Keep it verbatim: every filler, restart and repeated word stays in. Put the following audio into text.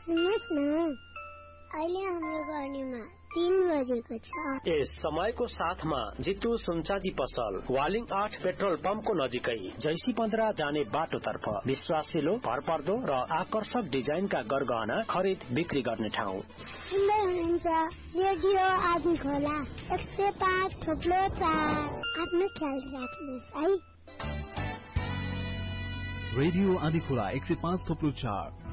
सुन्नुहोस् न, अहिले हाम्रो गर्नेमा तीन बजेको छ। यस समयको साथमा जितु सुनचाँदी पसल वालिङ आठ पेट्रोल पम्पको नजिकै जैसी पन्ध्र जाने बाटोतर्फ विश्वासिलो, भरपर्दो र आकर्षक डिजाइनका गरगहना खरिद बिक्री गर्ने ठाउँ। सुन्दै हुनुहुन्छ रेडियो आदि खोला एक सय पाँच थोप्लो चार। आफ्नो ख्याल राख्नुहोस् है। रेडियो आदि खोला एक सय पाँच थोप्लो चार